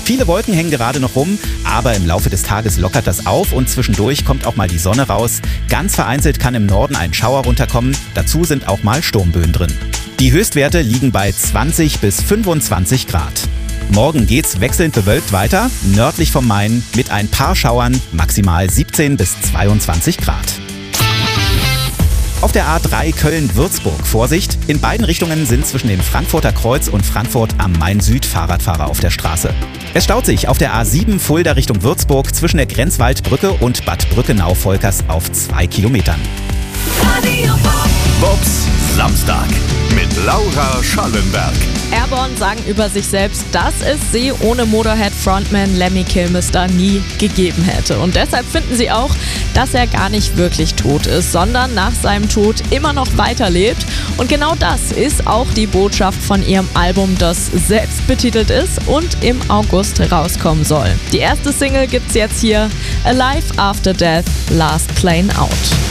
Viele Wolken hängen gerade noch rum, aber im Laufe des Tages lockert das auf und zwischendurch kommt auch mal die Sonne raus. Ganz vereinzelt kann im Norden ein Schauer runterkommen, dazu sind auch mal Sturmböen drin. Die Höchstwerte liegen bei 20 bis 25 Grad. Morgen geht's wechselnd bewölkt weiter, nördlich vom Main mit ein paar Schauern, maximal 17 bis 22 Grad. Auf der A3 Köln-Würzburg Vorsicht, in beiden Richtungen sind zwischen dem Frankfurter Kreuz und Frankfurt am Main Süd Fahrradfahrer auf der Straße. Es staut sich auf der A7 Fulda Richtung Würzburg zwischen der Grenzwaldbrücke und Bad Brückenau-Volkers auf 2 Kilometern. Bobs Samstag mit Laura Schallenberg. Airborne sagen über sich selbst, dass es sie ohne Motorhead-Frontman Lemmy Kilmister nie gegeben hätte. Und deshalb finden sie auch, dass er gar nicht wirklich tot ist, sondern nach seinem Tod immer noch weiterlebt. Und genau das ist auch die Botschaft von ihrem Album, das selbst betitelt ist und im August rauskommen soll. Die erste Single gibt's jetzt hier, Alive After Death, Last Plane Out.